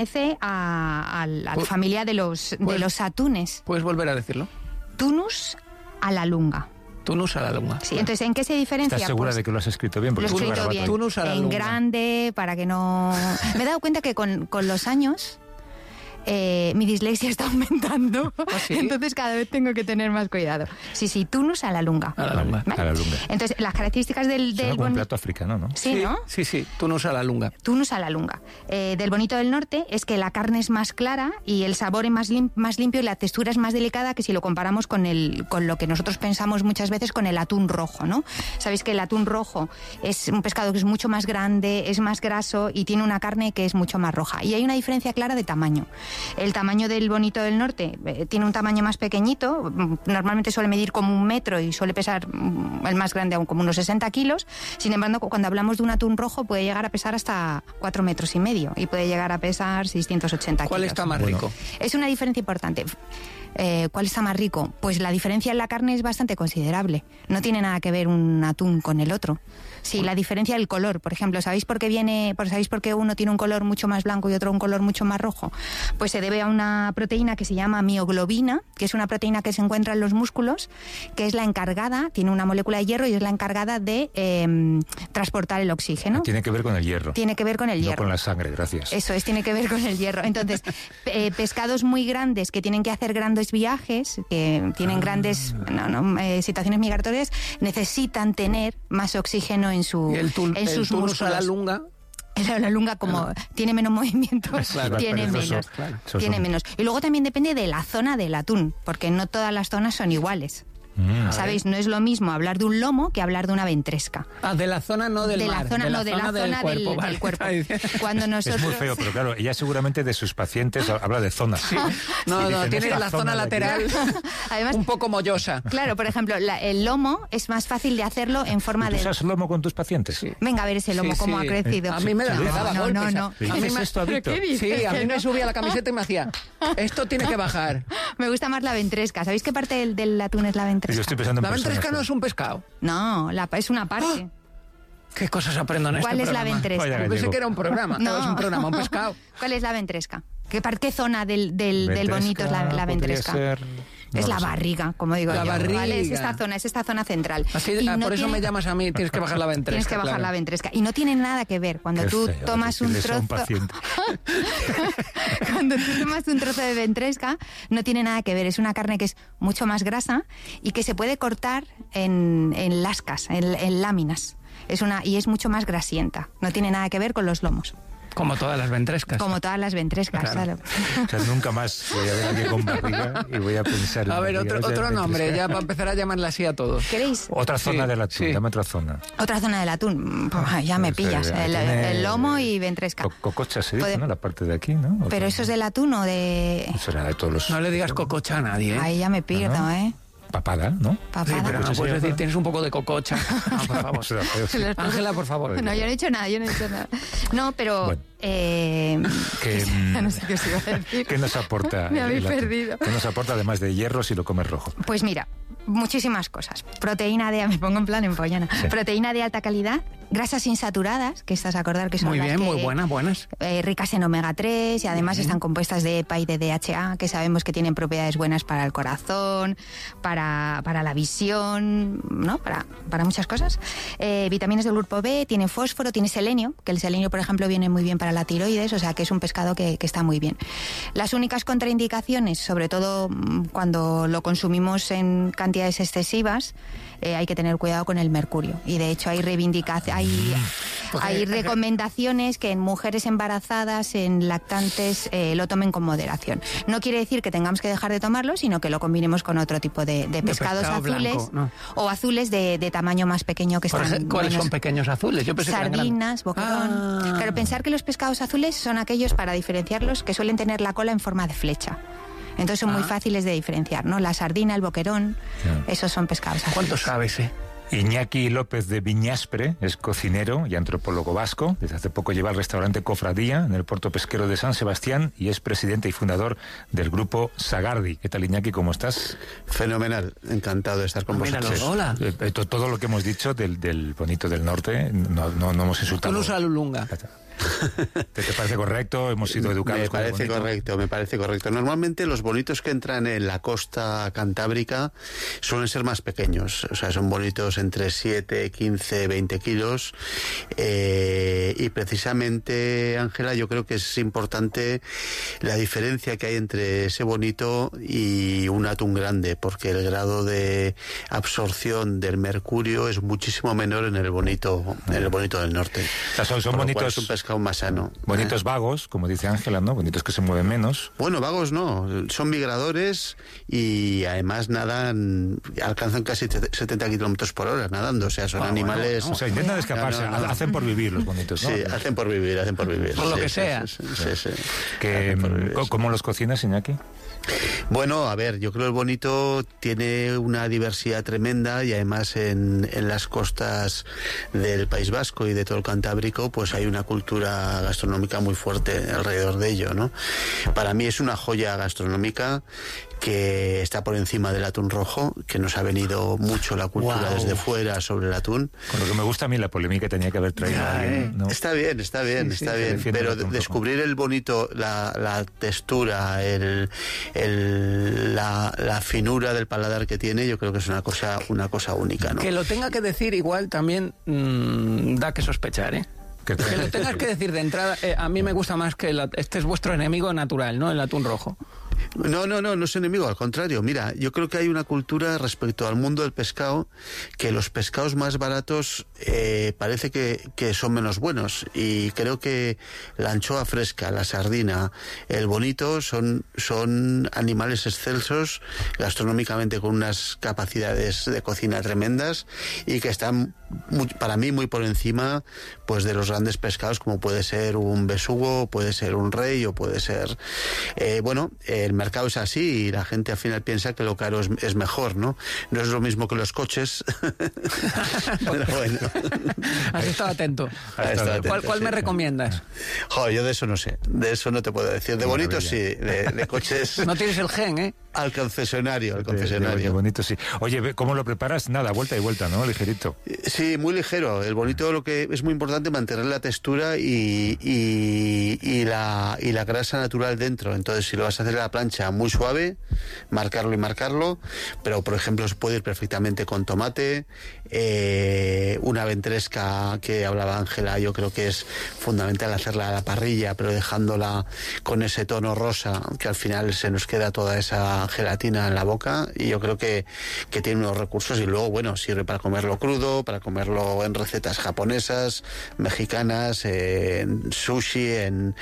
pertenece a la familia de los atunes. ¿Puedes volver a decirlo? Tunus alalunga. Tunus alalunga. Sí, entonces, ¿en qué se diferencia? ¿Estás segura pues, de que lo has escrito bien? Lo he escrito bien, Tunus alalunga. en grande, para que no... Me he dado cuenta que con los años... mi dislexia está aumentando, ¿Ah, sí? entonces cada vez tengo que tener más cuidado. Sí, Tunus alalunga. Alalunga. ¿Vale? Alalunga. Entonces, las características del Suena como un boni- plato africano, ¿no? Sí, ¿no? Sí, Tunus alalunga. Tunus alalunga. Del bonito del norte es que la carne es más clara y el sabor es más limpio y la textura es más delicada que si lo comparamos con lo que nosotros pensamos muchas veces con el atún rojo, ¿no? Sabéis que el atún rojo es un pescado que es mucho más grande, es más graso y tiene una carne que es mucho más roja. Y hay una diferencia clara de tamaño. El tamaño del bonito del norte tiene un tamaño más pequeñito, normalmente suele medir como 1 metro y suele pesar el más grande aún como unos 60 kilos. Sin embargo, cuando hablamos de un atún rojo puede llegar a pesar hasta 4,5 metros y puede llegar a pesar 680 kilos. ¿Cuál está más rico? Es una diferencia importante. ¿Cuál está más rico? Pues la diferencia en la carne es bastante considerable. No tiene nada que ver un atún con el otro. Sí, la diferencia del color, por ejemplo, ¿sabéis por qué uno tiene un color mucho más blanco y otro un color mucho más rojo? Pues se debe a una proteína que se llama mioglobina, que es una proteína que se encuentra en los músculos, que es la encargada, tiene una molécula de hierro y es la encargada de transportar el oxígeno. Tiene que ver con el hierro. Tiene que ver con el hierro. No con la sangre, gracias. Eso es, tiene que ver con el hierro. Entonces, pescados muy grandes que tienen que hacer grandes viajes, que tienen grandes situaciones migratorias, necesitan tener más oxígeno en sus Tunus músculos. alalunga. La lunga, como tiene menos movimiento, Claro, tiene perezoso, menos. claro. Tiene menos. Y luego también depende de la zona del atún, porque no todas las zonas son iguales. ¿Sabéis? No es lo mismo hablar de un lomo que hablar de una ventresca. Ah, de la zona, no del de mar. La zona, no, de la zona cuerpo. del cuerpo. Cuando nosotros... Es muy feo, pero claro, ella seguramente de sus pacientes habla de zonas. Sí. No, Dicen, tiene esta la zona de lateral Además, un poco mollosa. Claro, por ejemplo, el lomo es más fácil de hacerlo en forma ¿Tú de... usas lomo con tus pacientes? Sí. Venga, a ver ese lomo, Sí, cómo sí. ha crecido. A mí me daba golpes. No. ¿Le dices esto a Víctor? ¿Qué dices? Sí, a mí Que me no. subía la camiseta y me hacía, esto tiene que bajar. Me gusta más la ventresca. ¿Sabéis qué parte del atún es la ventresca? Yo estoy pensando en La ventresca personas. no es un pescado. No, es una parte. ¿Qué cosas aprendo en este ¿Cuál es la programa? ventresca? Vaya Yo pensé gallego. que era un programa. No, es un programa, un pescado. ¿Cuál es la ventresca? ¿Qué zona del bonito es la Podría ventresca? ser- Es no la lo sé. barriga, como digo La yo. barriga. ¿Vale? Es esta zona central. Así, Y no por eso tiene- me llamas a mí, tienes que bajar la ventresca. Tienes que bajar claro. la ventresca. Y no tiene nada que ver. Cuando Qué tú feo tomas un decirle eso a trozo... paciente. Cuando tú tomas un trozo de ventresca, no tiene nada que ver. Es una carne que es mucho más grasa y que se puede cortar en lascas, en láminas. Y es mucho más grasienta. No tiene nada que ver con los lomos. Como todas las ventrescas. Como todas las ventrescas, Claro. claro. O sea, nunca más voy a ver a alguien con barriga y voy a pensar en A ver, barriga. otro nombre, Ventresca. ya para empezar a llamarle así a todos. ¿Queréis? Otra zona Sí, del atún, sí. dame otra zona. Otra zona del atún. Pues, ya me Pues, pillas. tiene- El lomo y ventresca. Cococha se dice, Puede- ¿no? La parte de aquí, ¿no? Pero eso es del atún o de... Eso era de todos los... No le digas cococha a nadie, ¿eh? Ahí ya me pierdo, ¿No? ¿eh? Papada, ¿no? Sí, Papada. pero no Cococha puedes se decir, llama. tienes un poco de cococha. No, por favor. Eso era feo, sí. Ángela, por favor. No, yo no he dicho nada, No, pero... Bueno. Que ya no sé qué os iba a decir. ¿Qué nos aporta? Me habéis el atún? perdido. ¿Qué nos aporta además de hierro si lo comes rojo? Pues mira, muchísimas cosas. Proteína me pongo en plan empollana. Sí. Proteína de alta calidad, grasas insaturadas, que estás a acordar que son Muy las bien, que, muy buenas. ricas en omega 3 y además están compuestas de EPA y de DHA, que sabemos que tienen propiedades buenas para el corazón, para la visión, ¿no? Para muchas cosas. Vitaminas del grupo B, tiene fósforo, tiene selenio, que el selenio, por ejemplo, viene muy bien para la tiroides, o sea que es un pescado que está muy bien. Las únicas contraindicaciones, sobre todo cuando lo consumimos en cantidades excesivas, hay que tener cuidado con el mercurio. Y de hecho hay hay recomendaciones que en mujeres embarazadas, en lactantes, lo tomen con moderación. No quiere decir que tengamos que dejar de tomarlo, sino que lo combinemos con otro tipo de pescados pescado azules, blanco, ¿no? o azules de tamaño más pequeño que están ¿Cuáles menos- son pequeños azules? Yo pensé que eran sardinas, grandes. boquerón. Ah. Claro, pensar que los pescados azules son aquellos, para diferenciarlos, que suelen tener la cola en forma de flecha. Entonces son muy fáciles de diferenciar, ¿no? La sardina, el boquerón, esos son pescados azules. ¿Cuánto sabes, Iñaki López de Viñaspre es cocinero y antropólogo vasco. Desde hace poco lleva el restaurante Cofradía en el puerto pesquero de San Sebastián y es presidente y fundador del grupo Sagardi. ¿Qué tal, Iñaki? ¿Cómo estás? Fenomenal, encantado de estar con Míralo, vosotros. hola. Todo lo que hemos dicho del bonito del norte, no hemos insultado. Tunus alalunga. ¿Te parece correcto? Hemos sido educados. Me parece correcto. Normalmente los bonitos que entran en la costa cantábrica suelen ser más pequeños, o sea, son bonitos entre 7, 15, 20 kilos, y precisamente, Ángela, yo creo que es importante la diferencia que hay entre ese bonito y un atún grande, porque el grado de absorción del mercurio es muchísimo menor en el bonito del norte. O sea, son bonitos, es un pescado más sano. Bonitos vagos, como dice Ángela, ¿no? Bonitos que se mueven menos. Bueno, vagos no, son migradores y además alcanzan casi 70 kilómetros por hora nadando, o sea, son animales... O sea, intentan escaparse, hacen por vivir los bonitos, ¿no? Sí, hacen por vivir. Por lo que sea. Sí. ¿Cómo los cocinas, Iñaki? Bueno, a ver, yo creo que el bonito tiene una diversidad tremenda y además en las costas del País Vasco y de todo el Cantábrico pues hay una cultura gastronómica muy fuerte alrededor de ello, ¿no? Para mí es una joya gastronómica que está por encima del atún rojo, que nos ha venido mucho la cultura desde fuera sobre el atún. Con lo que me gusta a mí la polémica tenía que haber traído a alguien, ¿no? Está bien, pero descubrir el bonito, la textura, la finura del paladar que tiene, yo creo que es una cosa única, ¿no? Que lo tenga que decir igual también da que sospechar, ¿eh? Que lo tengas que decir de entrada, a mí me gusta más que este es vuestro enemigo natural, ¿no? El atún rojo. No es enemigo, al contrario. Mira, yo creo que hay una cultura respecto al mundo del pescado, que los pescados más baratos parece que son menos buenos, y creo que la anchoa fresca, la sardina, el bonito son animales excelsos gastronómicamente, con unas capacidades de cocina tremendas y que están para mí muy por encima pues de los grandes pescados, como puede ser un besugo, puede ser un rey o puede ser el mercado es así y la gente al final piensa que lo caro es mejor, ¿no? No es lo mismo que los coches. Pero bueno. Has estado atento. ¿Cuál me recomiendas? Joder, yo de eso no sé, de eso no te puedo decir. De bonitos sí, de coches. No tienes el gen, ¿eh? Al concesionario. De bonito sí. Oye, ¿cómo lo preparas? Nada, vuelta y vuelta, ¿no? Ligerito. Sí, muy ligero. El bonito, lo que es muy importante, mantener la textura y la grasa natural dentro. Entonces, si lo vas a hacer a la plancha muy suave, marcarlo, pero por ejemplo se puede ir perfectamente con tomate, una ventresca que hablaba Ángela, yo creo que es fundamental hacerla a la parrilla, pero dejándola con ese tono rosa, que al final se nos queda toda esa gelatina en la boca, y yo creo que tiene unos recursos, y luego, bueno, sirve para comerlo crudo, para comerlo en recetas japonesas, mexicanas, en sushi, en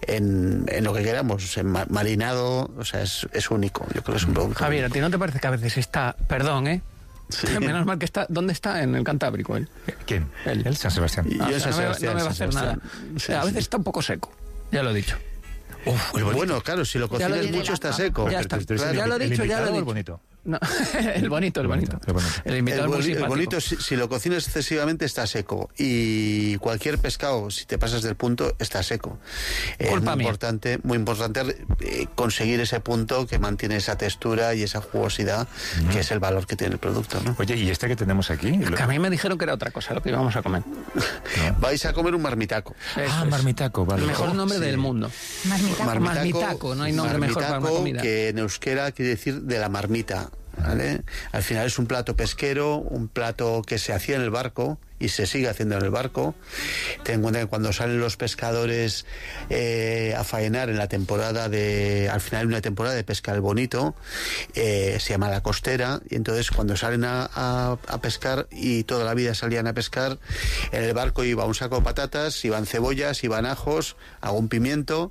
lo que queramos, en marinado, o sea, es único. Yo creo que es un producto. Javier, ¿a ti no te parece que a veces está, perdón, Sí. Menos mal que está, ¿dónde está? En el Cantábrico él. ¿Quién? Él. San Sebastián. No me va a hacer nada. A veces está un poco seco, ya lo he dicho. Bueno, claro, si lo cocinas mucho está seco. Ya está. Claro. Ya lo he dicho, ya lo he dicho. El bonito. No, el bonito. El bonito, si lo cocinas excesivamente, está seco. Y cualquier pescado, si te pasas del punto, está seco. Es muy importante conseguir ese punto que mantiene esa textura y esa jugosidad, que es el valor que tiene el producto, ¿no? Oye, ¿y este que tenemos aquí? Que a mí me dijeron que era otra cosa lo que íbamos a comer. ¿No? Vais a comer un marmitaco. Marmitaco, vale. El mejor nombre del mundo. Marmitaco, no hay nombre mejor para una comida. Que en euskera quiere decir de la marmita. ¿Vale? Al final es un plato pesquero, un plato que se hacía en el barco y se sigue haciendo en el barco. Ten en cuenta que cuando salen los pescadores a faenar en la temporada al final de una temporada de pesca del bonito, se llama la costera, y entonces cuando salen a pescar, y toda la vida salían a pescar, en el barco iba un saco de patatas, iban cebollas, iban ajos, algún pimiento,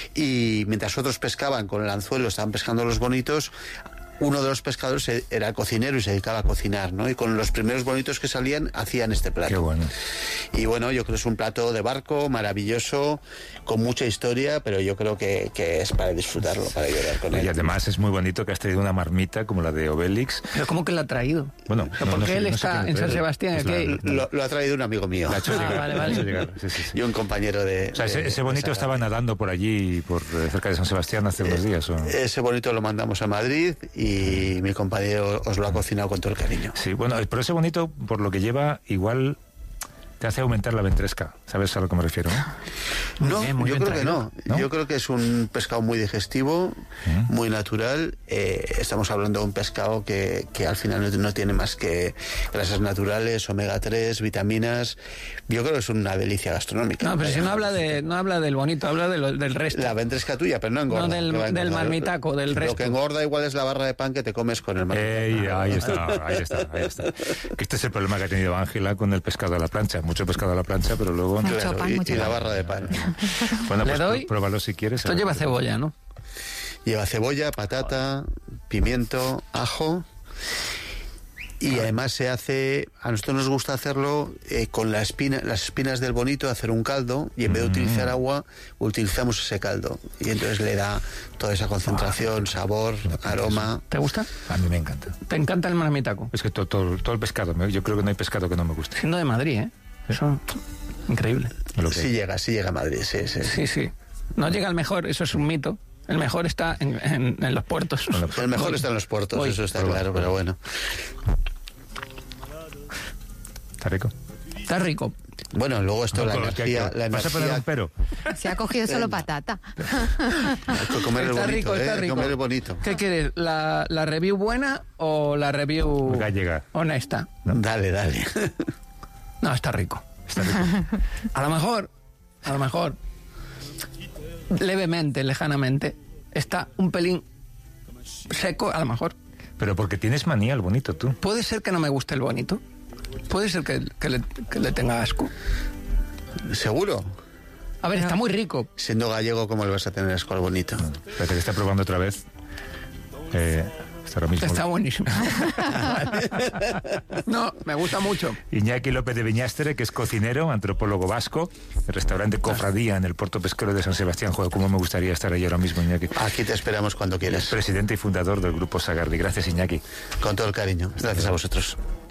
y mientras otros pescaban con el anzuelo, estaban pescando los bonitos, uno de los pescadores era cocinero y se dedicaba a cocinar, ¿no? Y con los primeros bonitos que salían hacían este plato. Qué bueno. Y bueno, yo creo que es un plato de barco maravilloso, con mucha historia, pero yo creo que es para disfrutarlo, para llorar con él. Y además es muy bonito que has traído una marmita como la de Obélix. ¿Pero cómo que la ha traído? Bueno, porque él está en San Sebastián. Lo ha traído un amigo mío. La ha hecho llegar. Sí. Y un compañero de... O sea, ese bonito estaba nadando por allí, cerca de San Sebastián, hace unos días. ¿O? Ese bonito lo mandamos a Madrid y mi compañero os lo ha cocinado con todo el cariño. Sí, bueno, pero ese bonito, por lo que lleva, igual te hace aumentar la ventresca. ¿Sabes a lo que me refiero? No, Muy yo bien creo que traído, no. Yo creo que es un pescado muy digestivo, muy natural. Estamos hablando de un pescado que al final no tiene más que grasas naturales, omega 3, vitaminas. Yo creo que es una delicia gastronómica. No, pero si no habla del bonito, habla del resto. La ventresca tuya, pero no engorda. No, del marmitaco, del resto. Lo que engorda igual es la barra de pan que te comes con el marmitaco. Ahí está. Que este es el problema que ha tenido Ángela con el pescado a la plancha. Mucho pescado a la plancha, pero luego... Mucho pan, y la barra de pan. Bueno, Le pues doy. Pruébalo si quieres. Esto lleva cebolla, ¿no? Lleva cebolla, patata, pimiento, ajo. Y además se hace, a nosotros nos gusta hacerlo con las espinas del bonito, hacer un caldo, y en vez de utilizar agua, utilizamos ese caldo. Y entonces le da toda esa concentración, sabor, aroma. ¿Te gusta? A mí me encanta. ¿Te encanta el marmitaco? Es que todo el pescado, yo creo que no hay pescado que no me guste. Siendo de Madrid, ¿eh? Eso, increíble. Sí llega a Madrid, sí. Sí. No llega al mejor, eso es un mito. El mejor está en los puertos. El mejor está en los puertos, eso está claro, pero bueno. ¿Está rico? Está rico. Bueno, luego esto, la energía... ¿Vas a poner un pero? Se ha cogido solo patata. Hay que comer el bonito, está rico. comer el bonito. ¿Qué quieres? ¿La review buena o la review gallega? Honesta. No. Dale. No, está rico. A lo mejor, levemente, lejanamente, está un pelín seco, a lo mejor. Pero porque tienes manía al bonito, tú. ¿Puede ser que no me guste el bonito? ¿Puede ser que le tenga asco? ¿Seguro? A ver, está muy rico. Siendo gallego, ¿cómo le vas a tener asco al bonito? Espérate que está probando otra vez. Está ahora mismo. Está buenísimo. No, me gusta mucho. Iñaki López de Viñastre, que es cocinero, antropólogo vasco, el restaurante Cofradía en el puerto pesquero de San Sebastián. Joder, cómo me gustaría estar ahí ahora mismo, Iñaki. Aquí te esperamos cuando quieras. Presidente y fundador del grupo Sagardi. Gracias, Iñaki. Con todo el cariño. Gracias a vosotros.